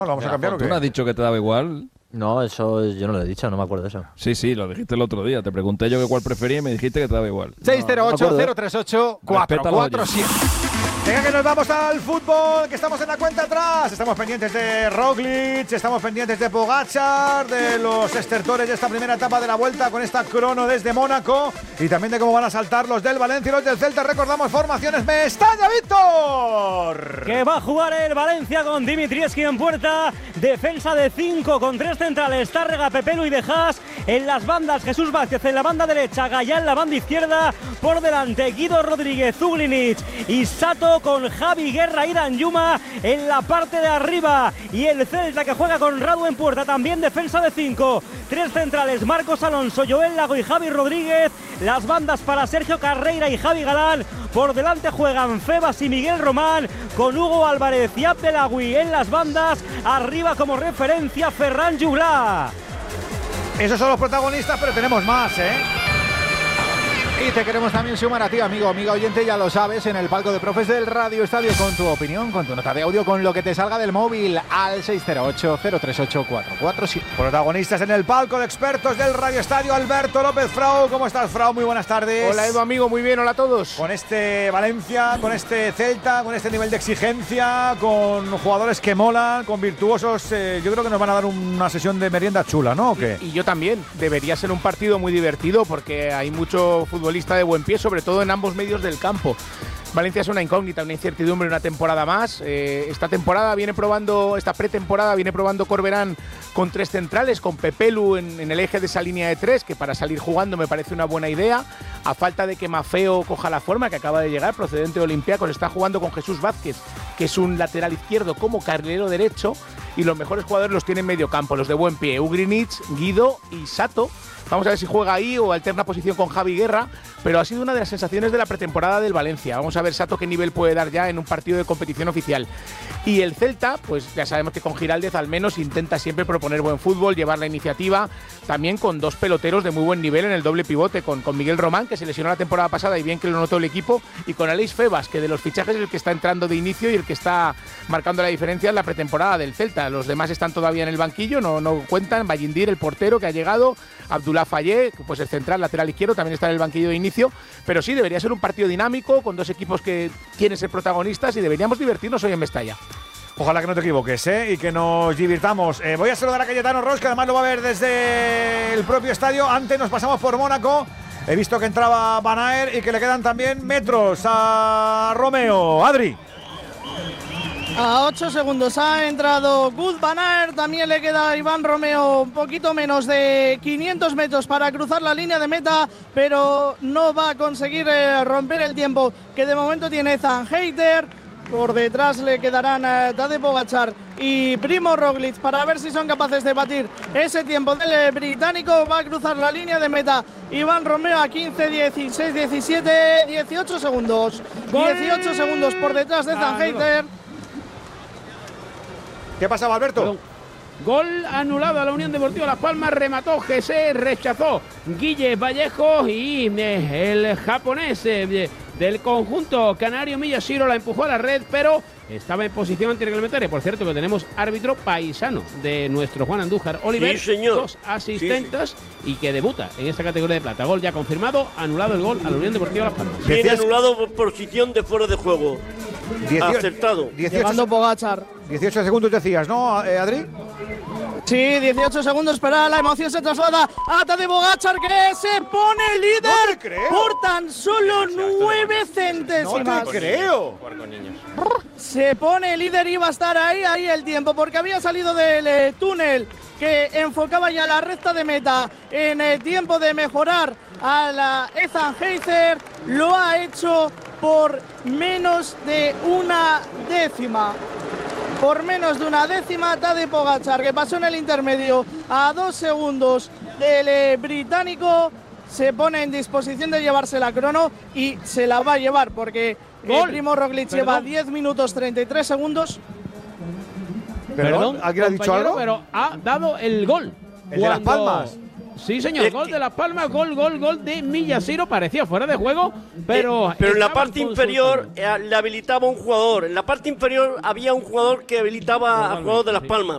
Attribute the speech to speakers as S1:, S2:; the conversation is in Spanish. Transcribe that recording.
S1: ¿Lo vamos a cambiar o qué?
S2: ¿Tú no has dicho que te daba igual?
S3: No, eso yo no lo he dicho, no me acuerdo de eso.
S2: Sí, lo dijiste el otro día. Te pregunté yo que cuál prefería y me dijiste que te daba igual.
S1: 608-038-447. Venga, que nos vamos al fútbol, que estamos en la cuenta atrás. Estamos pendientes de Roglic, estamos pendientes de Pogačar, de los estertores de esta primera etapa de la Vuelta con esta crono desde Mónaco y también de cómo van a saltar los del Valencia y los del Celta. Recordamos formaciones. Mestalla, Víctor.
S4: Que va a jugar el Valencia con Dimitrievski en puerta. Defensa de 5 con 3 centrales. Tárrega, Pepelu y De Haas. En las bandas, Jesús Vázquez en la banda derecha, Gallá en la banda izquierda. Por delante, Guido Rodríguez, Zuglinic y Sato, con Javi Guerra y Danjuma en la parte de arriba. Y el Celta, que juega con Radu en puerta, también defensa de 5. 3 centrales, Marcos Alonso, Joel Lago y Javi Rodríguez. Las bandas para Sergio Carreira y Javi Galán. Por delante juegan Febas y Miguel Román, con Hugo Álvarez y Abdelagui en las bandas. Arriba como referencia Ferran Juglar.
S1: Esos son los protagonistas, pero tenemos más, ¿eh? Y te queremos también sumar a ti, amigo, amiga oyente, ya lo sabes, en el palco de profes del Radio Estadio, con tu opinión, con tu nota de audio, con lo que te salga del móvil, al 608-038-447. Protagonistas en el palco de expertos del Radio Estadio, Alberto López Frau. ¿Cómo estás, Frau? Muy buenas tardes.
S5: Hola, Edu, amigo, muy bien, hola a todos.
S1: Con este Valencia, con este Celta, con este nivel de exigencia, con jugadores que molan, con virtuosos, yo creo que nos van a dar una sesión de merienda chula, ¿no? ¿O qué?
S5: Y yo también. Debería ser un partido muy divertido porque hay mucho futbolista de buen pie, sobre todo en ambos medios del campo. Valencia es una incógnita, una incertidumbre, una temporada más. Esta pretemporada viene probando Corberán con 3 centrales, con Pepelu en el eje de esa línea de 3, que para salir jugando me parece una buena idea. A falta de que Maffeo coja la forma, que acaba de llegar, procedente de Olympiacos, está jugando con Jesús Vázquez, que es un lateral izquierdo como carrilero derecho, y los mejores jugadores los tiene en medio campo, los de buen pie, Ugrinic, Guido y Sato. Vamos a ver si juega ahí o alterna posición con Javi Guerra, pero ha sido una de las sensaciones de la pretemporada del Valencia. Vamos a ver Sato qué nivel puede dar ya en un partido de competición oficial. Y el Celta, pues ya sabemos que con Giraldez al menos intenta siempre proponer buen fútbol, llevar la iniciativa, también con 2 peloteros de muy buen nivel en el doble pivote, con Miguel Román, que se lesionó la temporada pasada y bien que lo notó el equipo, y con Aleix Febas, que de los fichajes es el que está entrando de inicio y el que está marcando la diferencia en la pretemporada del Celta. Los demás están todavía en el banquillo, no cuentan. Vallindir, el portero que ha llegado, Abdullah Fayé, pues el central, lateral izquierdo, también está en el banquillo de inicio. Pero sí, debería ser un partido dinámico, con 2 equipos que quieren ser protagonistas y deberíamos divertirnos hoy en Mestalla.
S1: Ojalá que no te equivoques, y que nos divirtamos. Voy a saludar a Cayetano Ros, que además lo va a ver desde el propio estadio. Antes nos pasamos por Mónaco. He visto que entraba Van Aert y que le quedan también metros a Romeo. Adri.
S6: A 8 segundos ha entrado Wout van Aert, también le queda a Iván Romeo un poquito menos de 500 metros para cruzar la línea de meta, pero no va a conseguir romper el tiempo que de momento tiene Zanheiter. Por detrás le quedarán Tadej Pogačar y Primo Roglic para ver si son capaces de batir ese tiempo del británico. Va a cruzar la línea de meta Iván Romeo a 15, 16, 17, 18 segundos. 18 segundos por detrás de Zanheiter.
S1: ¿Qué pasaba, Alberto?
S7: Gol anulado a la Unión Deportiva Las Palmas, remató Jesse, rechazó Guille Vallejo y el japonés del conjunto canario Miyashiro la empujó a la red, pero estaba en posición antirreglamentaria. Por cierto, que tenemos árbitro paisano de nuestro Juan Andújar Oliver,
S8: sí, señor.
S7: 2 asistentes y que debuta en esta categoría de plata. Gol ya confirmado, anulado el gol a la Unión Deportiva Las Palmas.
S8: Bien anulado por posición de fuera de juego. Acertado.
S1: 18 segundos decías, ¿no, Adri?
S6: Sí, 18 segundos, pero la emoción se traslada a Tadej Pogačar, que se pone líder por tan solo 9 centésimas.
S1: No te creo.
S6: Se pone líder y va a estar ahí el tiempo, porque había salido del túnel que enfocaba ya la recta de meta en el tiempo de mejorar a la Zanheiter. Lo ha hecho por menos de 1/10. Por menos de 1/10 Tadej Pogačar, que pasó en el intermedio a 2 segundos del británico, se pone en disposición de llevarse la crono y se la va a llevar, porque el Primo Roglic lleva 10 minutos 33 segundos.
S7: Perdón,
S1: ¿alguien ha dicho algo?
S7: Pero ha dado el gol.
S1: ¿El de Las Palmas?
S7: Sí, señor, gol de Las Palmas, gol de Miyashiro, parecía fuera de juego, pero
S8: en la parte inferior le habilitaba un jugador. En la parte inferior había un jugador que habilitaba al jugador de Las Palmas,